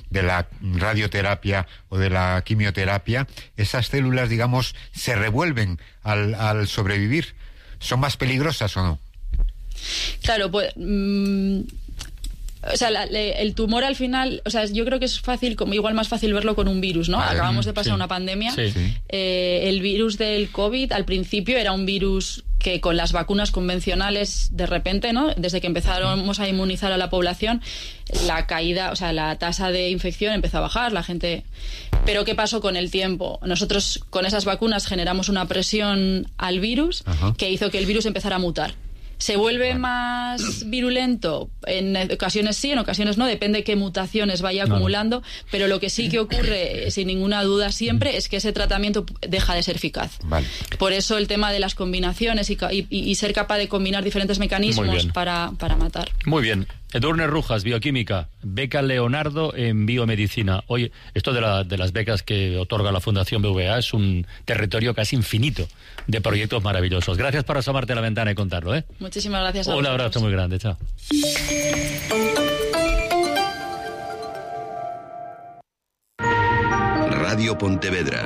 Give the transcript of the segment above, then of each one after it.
de la radioterapia o de la quimioterapia, esas células, digamos, se revuelven al sobrevivir. ¿Son más peligrosas o no? Claro, pues... O sea, el tumor al final, o sea, yo creo que es fácil, como igual más fácil verlo con un virus, ¿no? Acabamos de pasar una pandemia. Sí. El virus del COVID al principio era un virus que con las vacunas convencionales, de repente, ¿no? Desde que empezamos a inmunizar a la población, la caída, o sea, la tasa de infección empezó a bajar, la gente... Pero ¿qué pasó con el tiempo? Nosotros con esas vacunas generamos una presión al virus que hizo que el virus empezara a mutar. ¿Se vuelve más virulento? En ocasiones sí, en ocasiones no, depende qué mutaciones vaya acumulando, pero lo que sí que ocurre, sin ninguna duda siempre, es que ese tratamiento deja de ser eficaz. Vale. Por eso el tema de las combinaciones y ser capaz de combinar diferentes mecanismos para matar. Muy bien. Edurne Rujas, Bioquímica, beca Leonardo en Biomedicina. Oye, esto de las becas que otorga la Fundación BVA es un territorio casi infinito de proyectos maravillosos. Gracias por asomarte a la ventana y contarlo, ¿eh? Muchísimas gracias a vosotros. Un abrazo muy grande, chao. Radio Pontevedra.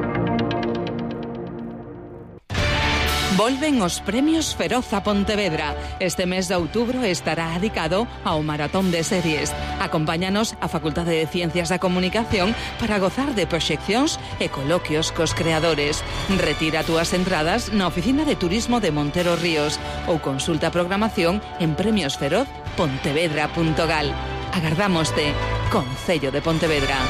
Volven os premios Feroz a Pontevedra. Este mes de outubro estará dedicado ao maratón de series. Acompáñanos á Facultade de Ciencias da Comunicación para gozar de proxeccións e coloquios cos creadores. Retira túas entradas na Oficina de Turismo de Montero Ríos ou consulta a programación en premiosferozpontevedra.gal. Agardámoste, Concello de Pontevedra.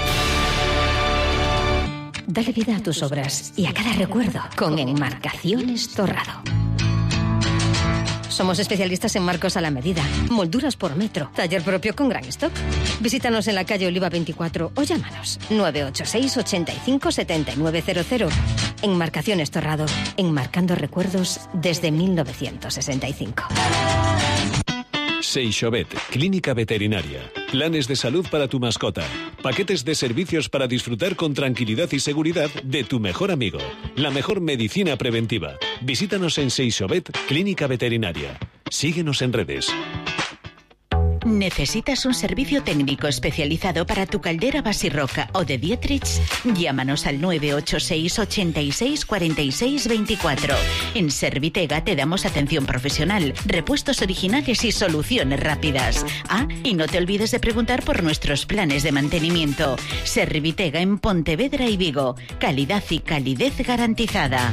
Dale vida a tus obras y a cada recuerdo con Enmarcaciones Torrado. Somos especialistas en marcos a la medida, molduras por metro, taller propio con gran stock. Visítanos en la calle Oliva 24 o llámanos 986 85 7900. Enmarcaciones Torrado, enmarcando recuerdos desde 1965. Seixovet, clínica veterinaria. Planes de salud para tu mascota. Paquetes de servicios para disfrutar con tranquilidad y seguridad de tu mejor amigo. La mejor medicina preventiva. Visítanos en Seixovet, clínica veterinaria. Síguenos en redes. ¿Necesitas un servicio técnico especializado para tu caldera Basirroca o de Dietrich? Llámanos al 986 86 46 24. En Servitega te damos atención profesional, repuestos originales y soluciones rápidas. Y no te olvides de preguntar por nuestros planes de mantenimiento. Servitega en Pontevedra y Vigo. Calidad y calidez garantizada.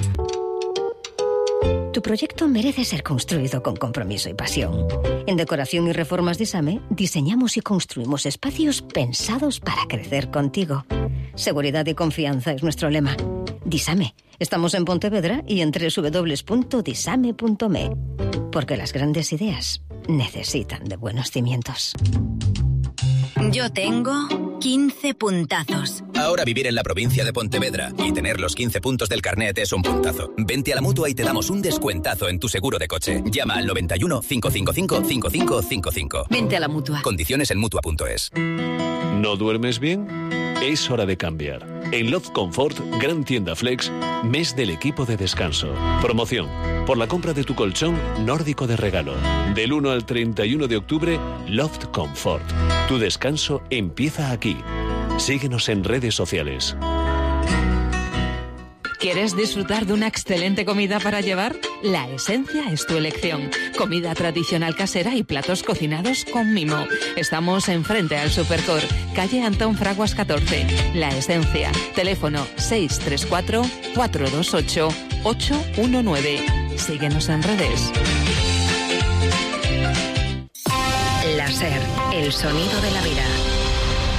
Tu proyecto merece ser construido con compromiso y pasión. En Decoración y Reformas Disame diseñamos y construimos espacios pensados para crecer contigo. Seguridad y confianza es nuestro lema. Disame. Estamos en Pontevedra y en www.disame.me. Porque las grandes ideas necesitan de buenos cimientos. Yo tengo 15 puntazos. Ahora vivir en la provincia de Pontevedra y tener los 15 puntos del carnet es un puntazo. Vente a la Mutua y te damos un descuentazo en tu seguro de coche. Llama al 91 555 5555. Vente a la Mutua. Condiciones en Mutua.es. ¿No duermes bien? Es hora de cambiar. En Loft Comfort, gran tienda Flex, mes del equipo de descanso. Promoción. Por la compra de tu colchón nórdico de regalo. Del 1 al 31 de octubre, Loft Comfort. Tu descanso empieza aquí. Síguenos en redes sociales. ¿Quieres disfrutar de una excelente comida para llevar? La Esencia es tu elección. Comida tradicional casera y platos cocinados con mimo. Estamos enfrente al Supercor, calle Antón Fraguas 14. La Esencia. Teléfono 634-428-819. Síguenos en redes. La SER, el sonido de la vida.